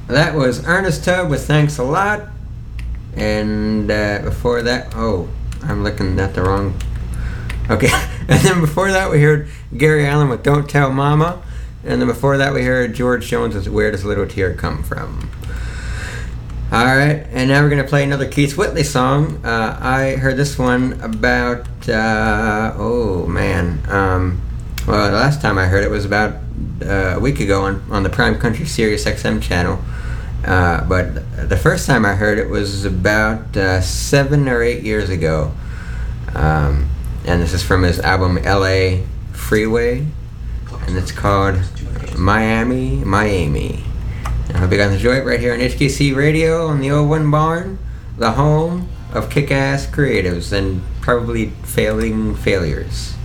That was Ernest Tubb with Thanks a Lot. And before that, I'm looking at the wrong. Okay. And then before that, we heard Gary Allan with Don't Tell Mama. And then before that, we heard George Jones with Where Does a Little Tear Come From? Alright, and now we're going to play another Keith Whitley song. I heard this one about, well, the last time I heard it was about a week ago on the Prime Country Sirius XM channel. But the first time I heard it was about 7 or 8 years ago. And this is from his album LA Freeway. And it's called Miami, Miami. I hope you guys enjoy it right here on HKC Radio on the Old One Barn, the home of kick-ass creatives and probably failing failures.